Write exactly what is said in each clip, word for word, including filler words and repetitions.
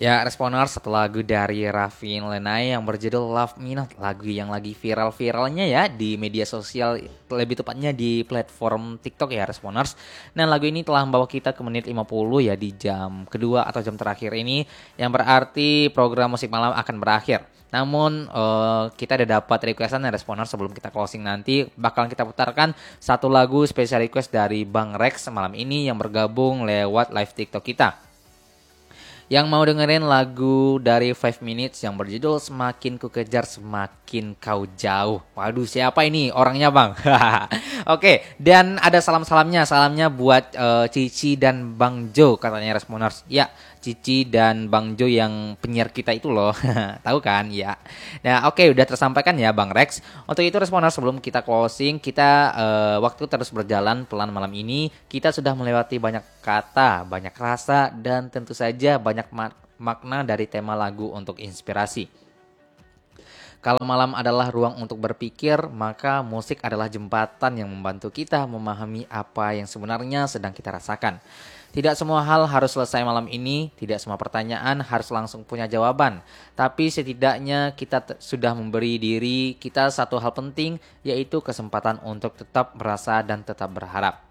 Ya, Responers, satu lagu dari Raffi Lenai yang berjudul Love Me Not, lagu yang lagi viral-viralnya ya di media sosial, lebih tepatnya di platform TikTok ya, Responers. Dan lagu ini telah membawa kita ke menit lima puluh ya, di jam kedua atau jam terakhir ini, yang berarti program musik malam akan berakhir. Namun uh, kita ada dapat requestan dari Responers. Sebelum kita closing nanti bakalan kita putarkan satu lagu special request dari Bang Rex malam ini yang bergabung lewat live TikTok kita, yang mau dengerin lagu dari Five Minutes yang berjudul Semakin Ku Kejar Semakin Kau Jauh. Waduh, siapa ini orangnya, Bang? Oke, dan ada salam-salamnya. Salamnya buat uh, Cici dan Bang Jo, katanya Responers. Ya, Cici dan Bang Jo yang penyiar kita itu loh. Tahu kan? Ya. Nah, oke, udah tersampaikan ya Bang Rex. Untuk itu Responers, sebelum kita closing, kita uh, waktu terus berjalan pelan malam ini. Kita sudah melewati banyak kata, banyak rasa, dan tentu saja banyak mak- makna dari tema lagu untuk inspirasi. Kalau malam adalah ruang untuk berpikir, maka musik adalah jembatan yang membantu kita memahami apa yang sebenarnya sedang kita rasakan. Tidak semua hal harus selesai malam ini, tidak semua pertanyaan harus langsung punya jawaban. Tapi setidaknya kita t- sudah memberi diri kita satu hal penting, yaitu kesempatan untuk tetap merasa dan tetap berharap.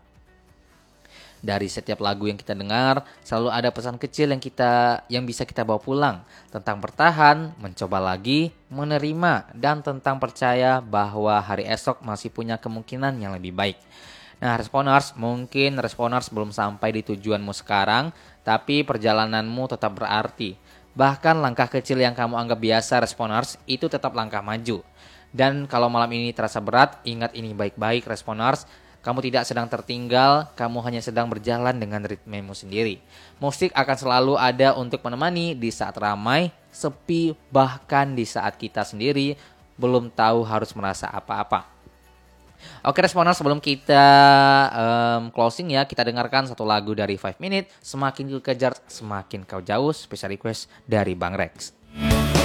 Dari setiap lagu yang kita dengar, selalu ada pesan kecil yang kita yang bisa kita bawa pulang, tentang bertahan, mencoba lagi, menerima, dan tentang percaya bahwa hari esok masih punya kemungkinan yang lebih baik. Nah, Responers, mungkin Responers belum sampai di tujuanmu sekarang, tapi perjalananmu tetap berarti. Bahkan langkah kecil yang kamu anggap biasa, Responers, itu tetap langkah maju. Dan kalau malam ini terasa berat, ingat ini baik-baik, Responers. Kamu tidak sedang tertinggal, kamu hanya sedang berjalan dengan ritmemu sendiri. Musik akan selalu ada untuk menemani di saat ramai, sepi, bahkan di saat kita sendiri belum tahu harus merasa apa-apa. Oke Responers, sebelum kita um, closing ya, kita dengarkan satu lagu dari Five Minutes, Semakin Ku Kejar Semakin Kau Jauh, special request dari Bang Rex.